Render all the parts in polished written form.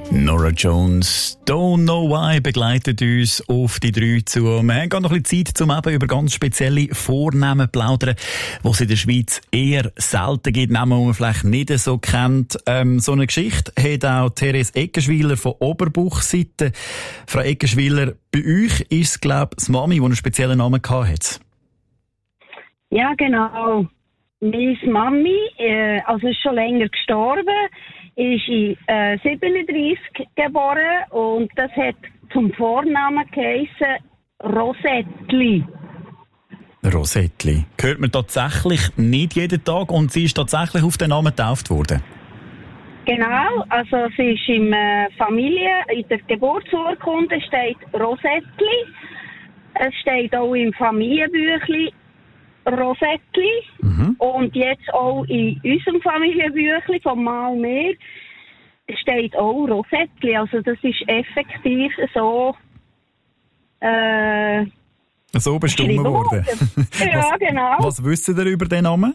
Norah Jones, Don't Know Why, begleitet uns auf die 3 zu. Wir haben gerade noch ein bisschen Zeit, um eben über ganz spezielle Vornamen zu plaudern, die es in der Schweiz eher selten gibt, Namen, die man vielleicht nicht so kennt. So eine Geschichte hat auch Therese Eckenschwiler von Oberbuchseite. Frau Eckenschwiler, bei euch ist es, glaube ich, das Mami, die einen speziellen Namen hatte. Ja, genau. Meine Mami, also ist schon länger gestorben, ist in 37 geboren und das hat zum Vornamen geheissen Rosettli. Rosettli. Hört man tatsächlich nicht jeden Tag und sie ist tatsächlich auf den Namen getauft worden? Genau, also sie ist in der Geburtsurkunde steht Rosettli. Es steht auch im Familienbüchlein Rosettli. Und jetzt auch in unserem Familienbüchlein von Ma und mir steht auch Rosettli. Also das ist effektiv so so bestimmt worden. Ja, genau. Was wissen ihr über den Namen?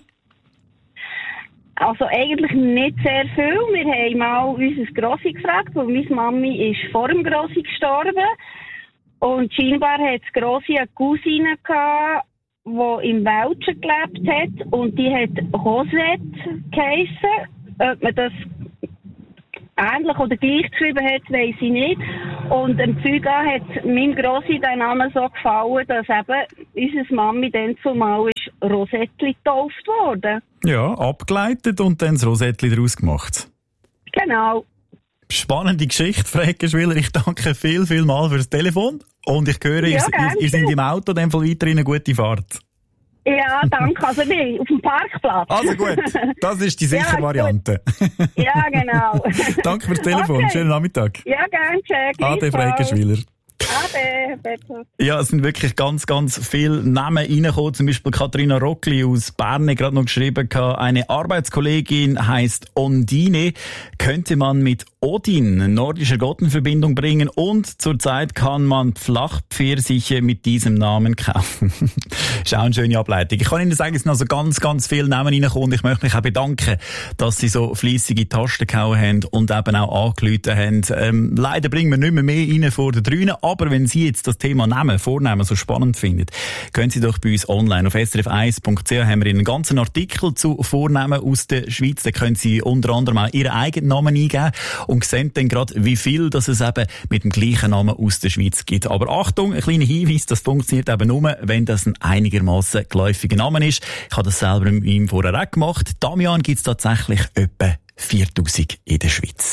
Also eigentlich nicht sehr viel. Wir haben mal unser Grossi gefragt, weil meine Mami ist vor dem Grossi gestorben. Und scheinbar hat das Grossi eine Cousine gehabt, die im Wäldchen gelebt hat. Und die hat Rosette geheissen. Ob man das ähnlich oder gleich geschrieben hat, weiss ich nicht. Und dem Zeuga hat meinem Grossi den Namen so gefallen, dass eben unsere Mami dann zumal ist Rosettli getauft worden. Ja, abgeleitet und dann das Rosettli daraus gemacht. Genau. Spannende Geschichte, Frau Eckenschwiler. Ich danke viel mal für das Telefon. Und ich höre, ja, ihr seid im Auto, in dem Fall weiterhin eine gute Fahrt. Ja, danke. Also nein, auf dem Parkplatz. Also gut, das ist die sichere Variante. Ja, genau. Danke fürs Telefon. Okay. Schönen Nachmittag. Ja, gerne. Ade, Frau Eckenschwiler. Ade, bitte. Ja, es sind wirklich ganz viele Namen reingekommen. Zum Beispiel Katharina Rockli aus Bern hat gerade noch geschrieben, eine Arbeitskollegin heisst Ondine. Könnte man mit Odin, nordischer Gott, in Verbindung bringen und zurzeit kann man Flachpfirsiche mit diesem Namen kaufen. Ist auch eine schöne Ableitung. Ich kann Ihnen sagen, es sind also ganz viele Namen reingekommen und ich möchte mich auch bedanken, dass Sie so fleissige Tasten gehauen haben und eben auch angerufen haben. Leider bringen wir nicht mehr rein vor den 3, aber wenn Sie jetzt das Thema Namen, Vornamen so spannend finden, können Sie doch bei uns online auf srf1.ch haben wir einen ganzen Artikel zu Vornamen aus der Schweiz. Da können Sie unter anderem auch Ihren eigenen Namen eingeben und sehen dann gerade, wie viel das es eben mit dem gleichen Namen aus der Schweiz gibt. Aber Achtung, ein kleiner Hinweis, das funktioniert eben nur, wenn das ein einigermaßen geläufiger Name ist. Ich habe das selber mit ihm vorher auch gemacht. Damian gibt es tatsächlich etwa 4000 in der Schweiz.